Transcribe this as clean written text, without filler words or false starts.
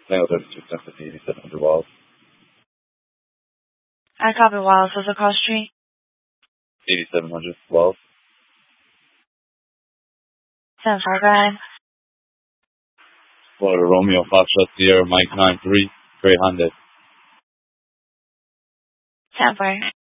Nail service to extend to 8700 Walls. I copy Wallace. What's the call street? 8700 Walls. 10-4, go ahead. Florida Romeo, Foxtrot Sierra, Mike 9-3, Gray Hyundai. 10-4.